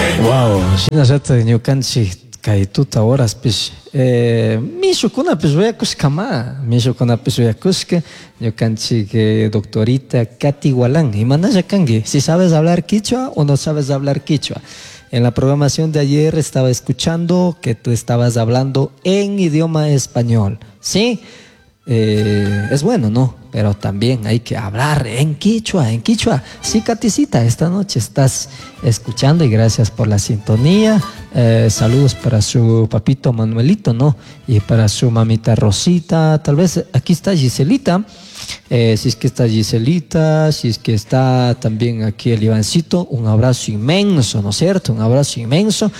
Wow, shina rata ñukanchik kay tuta horas pish mishukunapish uyakushkama, mishukunapish uyakushka ñukanchik doctorita Katy Gualán. Imanalla kanki, si sabes hablar quichua o no sabes hablar quichua. En la programación de ayer estaba escuchando que tú estabas hablando en idioma español, ¿sí? Es bueno, ¿no? Pero también hay que hablar en quichua, en quichua. Sí, Katicita, esta noche estás escuchando y gracias por la sintonía. Saludos para su papito Manuelito, ¿no? Y para su mamita Rosita. Tal vez aquí está Giselita. Si es que está Giselita, si es que está también aquí el Ivancito, un abrazo inmenso, ¿no es cierto? Un abrazo inmenso.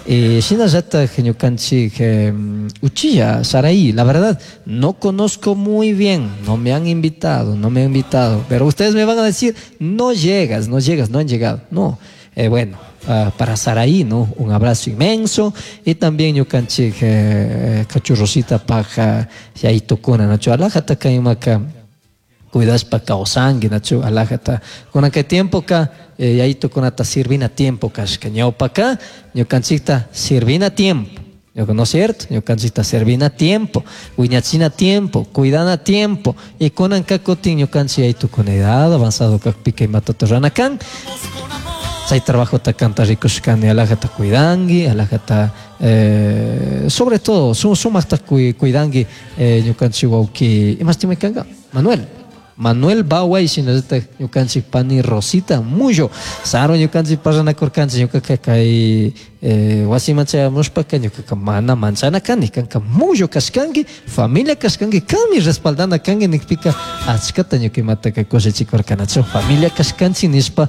Uchilla, Saraí, la verdad, no conozco muy bien, no me han invitado, pero ustedes me van a decir, no llegas, no han llegado, no. Bueno, para Saraí, ¿no? Un abrazo inmenso. Y también yo canché cachurrosita paja, y tocona, Nacho, alájata caimaka. Cuidas para causangui, Nacho, alájata. Con aquel tiempo acá, y ahí tocona ta sirvina tiempo, cascañao para acá, yo canchita sirvina tiempo. ¿No es cierto? Yo cansita servina tiempo, huiñachina tiempo, cuidana tiempo. Y con ancacotín yo cansi ahí tu con edad avanzado pica y matotorrana can. Hay trabajo ta canta rico shkani alajata cuidangi, alajata sobre todo, sumas ta cuidangi yo cansi wauki. Y más te me canga, Manuel Bawai sin esta yukansi pani Rosita mucho saro yukansi pasana korkansi yukaka kai wasimacha mushpaka yukaka mana manzana kani kanka mucho kaskangi familia kaskangi kami respaldana kangi nikpika achkata yukimata ka kosechi korkanacho familia kaskansi nispa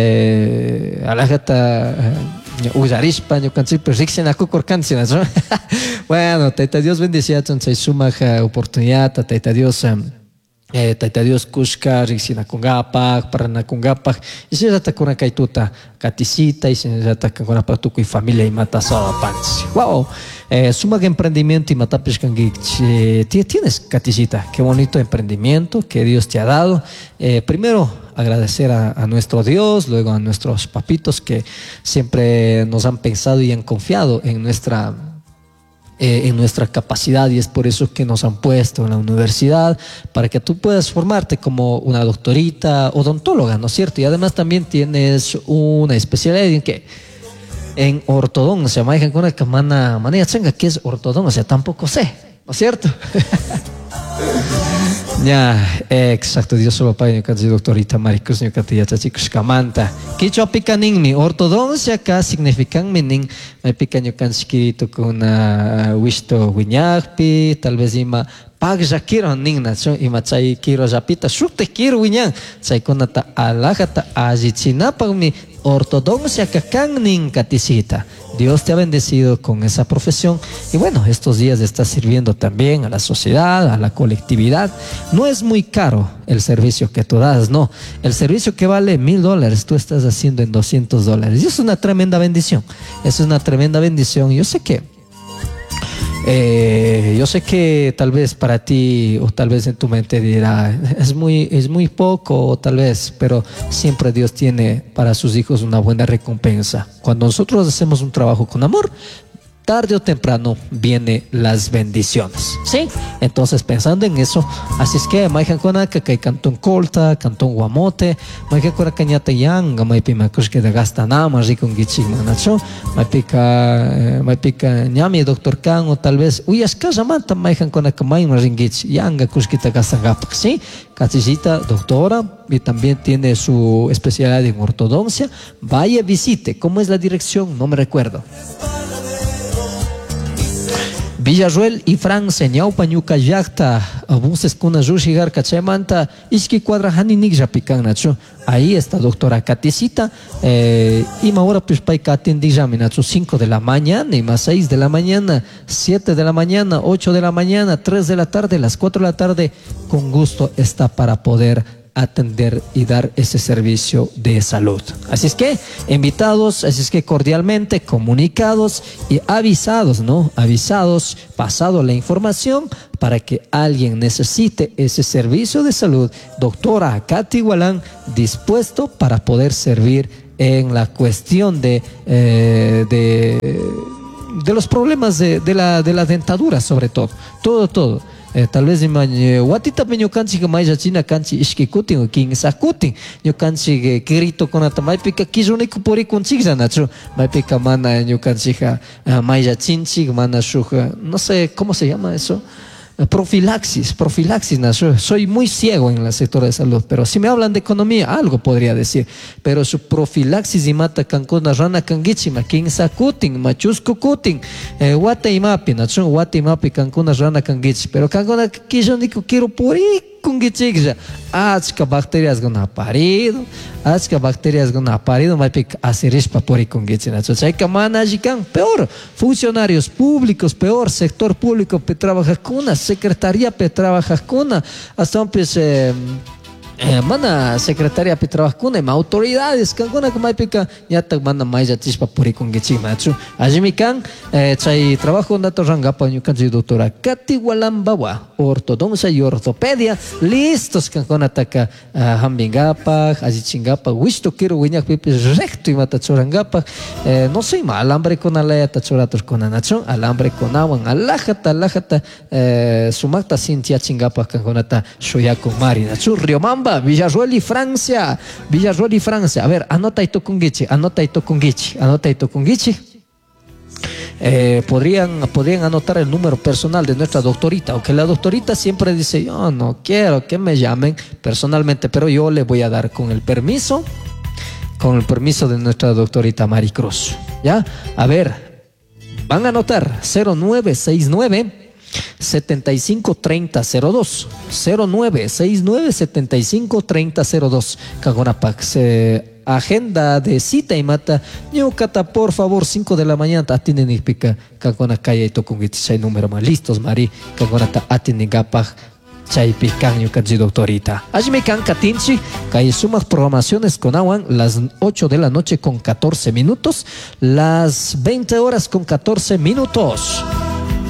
alajata usarispa yukansi persixena korkansi nacho. Bueno, Taita Dios bendicia tonse suma oportunidad, Taita Dios Taita Dios kushka, rixina kungapak, parana kungapak, y si rata kuna kaituta, Katicita, y si rata kuna patuku y familia y mata soda pansi. Wow, suma que emprendimiento y matapish kangi, tienes Katicita, qué bonito emprendimiento que Dios te ha dado. Primero, agradecer a nuestro Dios, luego a nuestros papitos que siempre nos han pensado y han confiado en nuestra capacidad, y es por eso que nos han puesto en la universidad para que tú puedas formarte como una doctorita odontóloga, ¿no es cierto? Y además también tienes una especialidad en que en ortodoncia, manejan con una camana manera changa que es ortodoncia, tampoco sé, ¿no es cierto? Ya, exacto, Dios solo para yo casi doctorita maricos yo cati ya chicos camanta. Quicho picaninmi ortodoncia acá significan mening me picaño canskirito con wisto wiñagpi tal vez ima pagja quiero ningna so ima chay quiero japita shukte quiero wiñang chay konata alajata ajichina mi ortodoncia kakan ning Katicita. Dios te ha bendecido con esa profesión y bueno, estos días estás sirviendo también a la sociedad, a la colectividad. No es muy caro el servicio que tú das, no. El servicio que vale $1000, tú estás haciendo en $200. Y es una tremenda bendición. Es una tremenda bendición. Yo sé que tal vez para ti o tal vez en tu mente dirá es muy poco o tal vez, pero siempre Dios tiene para sus hijos una buena recompensa. Cuando nosotros hacemos un trabajo con amor, tarde o temprano vienen las bendiciones, ¿sí? Entonces pensando en eso, así es que maijan con que cantón colta, cantón guamote, maijan con cañata yang, maipi makushke de gasta nada más rico un gichig manacho, maipica ñami doctor Kang o tal vez uyas casa manta maijan con que mai más ringich yanga kushkita gasta gapak, ¿sí? Katicita, doctora, y también tiene su especialidad en ortodoncia. Vaya, visite. ¿Cómo es la dirección? No me recuerdo. Villarruel y Francia, ñaupa ñuka llakta, buses kuna rushigar kachemanta, iski cuadrajani nigra pican nacho. Ahí está doctora Katicita, y ahora pues pay katindijami nacho, 5 de la mañana, y más 6 de la mañana, 7 de la mañana, 8 de la mañana, 3 de la tarde, las 4 de la tarde, con gusto está para poder atender y dar ese servicio de salud. Así es que invitados, así es que cordialmente comunicados y avisados, ¿no? Avisados, pasado la información para que alguien necesite ese servicio de salud. Doctora Katy Gualán, dispuesto para poder servir en la cuestión de los problemas de la dentadura, sobre todo. Todo. Tal vez watita peño canchi que maya china canchi ishkikutin o king sakutin yo canchi que grito con atamay pica kijuniku pori con chigza nacho may pica mana yo canchi maya chinchi mana shuja no sé cómo se llama eso. Profilaxis, nacho. Soy muy ciego en el sector de salud, pero si me hablan de economía, algo podría decir. Pero su profilaxis y mata cancuna rana canguichima, king sakutin, machusco kutin, wata y mapi, nacho, wata y mapi cancuna rana canguich. Pero cancuna que yo nico quiero por ahí con gichigja. Achka bacterias gana parido, mapi acerishpa por ahí con gichi, nacho. Chaika mana jikan, peor. Funcionarios públicos, peor. Sector público, pe trabaja con secretaría pe trabaja con hasta mana secretaria pe trabaja con autoridades cancuna que mai pica ya ta mana mai ya chispa puri con gichi machu ajimi kan chay trabajo nato rangapa ñukanchi doctora Katy Walambawa ortodoncia y ortopedia listos cancuna taka hambingapa ajichingapa wisto quiero wiñak pipi recto y mata chorangapa no soy mal alambre con alaya tachoratos con anacho alambre con awan alajata sumakta sintia chingapa cancuna ta shoyaku mari nachu Riobamba Villarroel, Francia. A ver, anota esto con Gichi. Podrían anotar el número personal de nuestra doctorita, aunque la doctorita siempre dice, yo no quiero que me llamen personalmente, pero yo le voy a dar con el permiso de nuestra doctorita Maricruz. ¿Ya? A ver, van a anotar 0969 753002 0969 753002 Cagonapax agenda de cita y mata ñucata por favor 5 de la mañana atienden y pica Cagona calle y tocungitchay número más listos mari Cagonata atienden gapaj chay pican ñucanchi doctorita allí can catinchi calle sumas programaciones con aguan las 8 de la noche con 14 minutos las 20 horas con 14 minutos